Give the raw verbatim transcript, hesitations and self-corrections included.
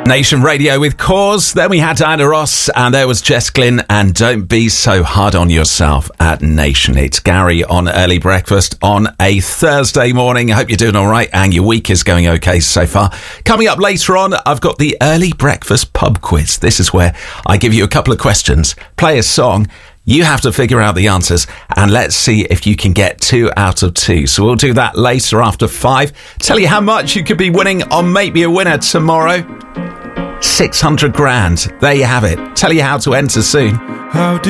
Nation Radio with Cause. Then we had Diana Ross, and there was Jess Glynn, and Don't Be So Hard on Yourself at Nation. It's Gary on Early Breakfast on a Thursday morning. I hope you're doing all right and your week is going okay so far. Coming up later on, I've got the Early Breakfast Pub Quiz. This is where I give you a couple of questions, play a song, you have to figure out the answers, and let's see if you can get two out of two. So we'll do that later after five. Tell you how much you could be winning on Make Me a Winner tomorrow. six hundred grand. There you have it. Tell you how to enter soon. How